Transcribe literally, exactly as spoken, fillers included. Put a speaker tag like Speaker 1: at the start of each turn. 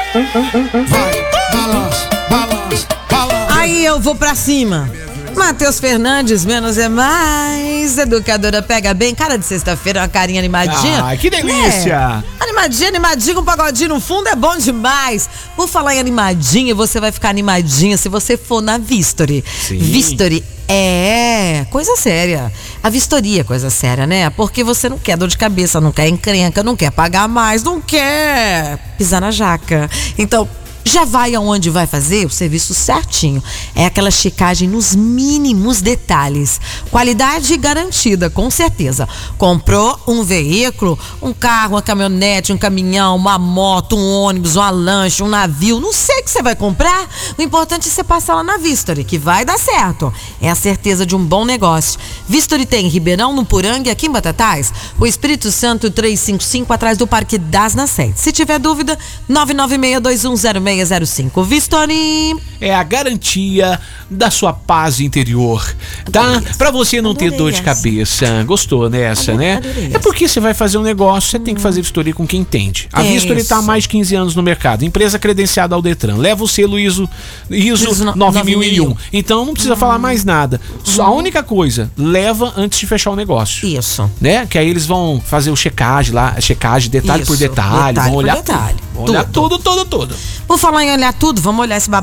Speaker 1: Vai, balança, balança, balança.
Speaker 2: Aí eu vou pra cima. Matheus Fernandes, menos é mais. Educadora pega bem. Cara de sexta-feira, uma carinha animadinha.
Speaker 3: Ah, que delícia!
Speaker 2: É. Animadinha, animadinha, com um pagodinho no fundo é bom demais. Por falar em animadinha, você vai ficar animadinha se você for na Vistory.
Speaker 3: Sim.
Speaker 2: Vistory é coisa séria. A vistoria é coisa séria, né? Porque você não quer dor de cabeça, não quer encrenca, não quer pagar mais, não quer pisar na jaca. Então, já vai aonde vai fazer o serviço certinho. É aquela checagem nos mínimos detalhes. Qualidade garantida, com certeza. Comprou um veículo, um carro, uma caminhonete, um caminhão, uma moto, um ônibus, uma lancha, um navio. Não sei o que você vai comprar. O importante é você passar lá na Vistory, que vai dar certo. É a certeza de um bom negócio. Vistory tem em Ribeirão, no Purangue, aqui em Batatais. O Espírito Santo trezentos e cinquenta e cinco, atrás do Parque das Nascentes. Se tiver dúvida, nove nove seis dois um zero seis zero cinco. Vistory
Speaker 3: é a garantia da sua paz interior, tá?
Speaker 2: Adorei
Speaker 3: Pra você não
Speaker 2: Adorei
Speaker 3: ter dor de
Speaker 2: essa.
Speaker 3: cabeça. Gostou nessa,
Speaker 2: Adorei,
Speaker 3: né?
Speaker 2: adorei
Speaker 3: É
Speaker 2: essa.
Speaker 3: porque você vai fazer um negócio, você tem que fazer vistoria com quem entende. A
Speaker 2: É
Speaker 3: Vistory tá há
Speaker 2: isso.
Speaker 3: mais de quinze anos no mercado. Empresa credenciada ao Detran. Leva o selo ISO, ISO
Speaker 2: ISO
Speaker 3: nove mil e um. Então não precisa falar mais nada. Só a única coisa, leva antes de fechar o negócio.
Speaker 2: Isso.
Speaker 3: Né? Que aí eles vão fazer o checagem lá, a checagem detalhe
Speaker 2: Isso,
Speaker 3: por detalhe,
Speaker 2: detalhe
Speaker 3: vão
Speaker 2: por
Speaker 3: olhar
Speaker 2: detalhe.
Speaker 3: tudo. Vão olhar
Speaker 2: Tudo.
Speaker 3: tudo, tudo, tudo.
Speaker 2: Por falar em olhar tudo, vamos olhar esse babado